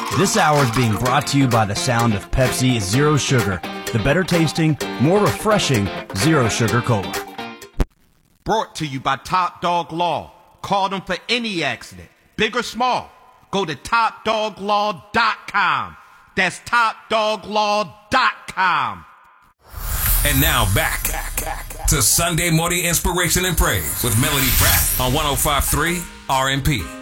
This hour is being brought to you by the sound of Pepsi Zero Sugar, the better tasting, more refreshing Zero Sugar Cola. Brought to you by Top Dog Law. Call them for any accident, big or small. Go to TopDogLaw.com. That's TopDogLaw.com. And now back to Sunday Morning Inspiration and Praise with Melody Pratt on 105.3 RMP.